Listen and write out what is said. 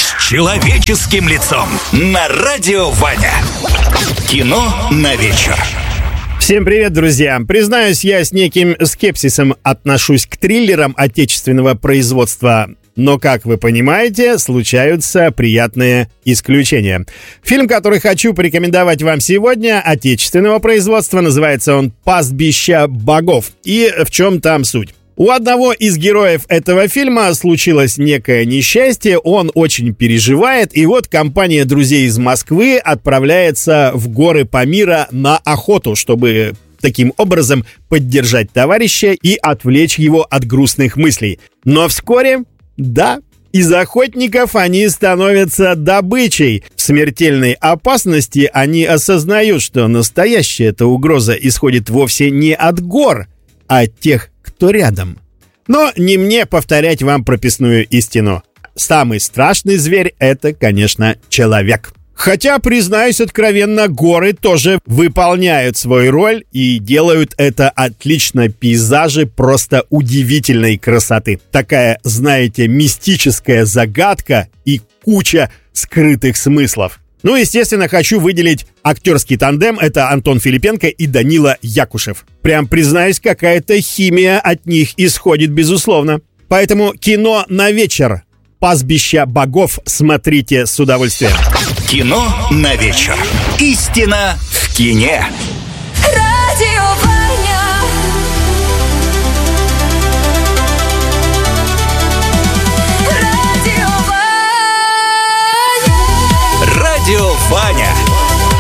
с человеческим лицом на Радио Ваня. Кино на вечер. Всем привет, друзья! Признаюсь, я с неким скепсисом отношусь к триллерам отечественного производства. Но, как вы понимаете, случаются приятные исключения. Фильм, который хочу порекомендовать вам сегодня, отечественного производства, называется он «Пастбище богов». И в чем там суть? У одного из героев этого фильма случилось некое несчастье, он очень переживает, и вот компания друзей из Москвы отправляется в горы Памира на охоту, чтобы таким образом поддержать товарища и отвлечь его от грустных мыслей. Но вскоре... Да, из охотников они становятся добычей. В смертельной опасности они осознают, что настоящая эта угроза исходит вовсе не от гор, а от тех, кто рядом. Но не мне повторять вам прописную истину. Самый страшный зверь — это, конечно, человек. Хотя, признаюсь откровенно, горы тоже выполняют свою роль и делают это отлично. Пейзажи просто удивительной красоты. Такая, знаете, мистическая загадка и куча скрытых смыслов. Ну, естественно, хочу выделить актерский тандем. Это Антон Филипенко и Данила Якушев. Прям, признаюсь, какая-то химия от них исходит, безусловно. Поэтому кино на вечер. «Пастбище богов» смотрите с удовольствием. Кино на вечер. Истина в кине.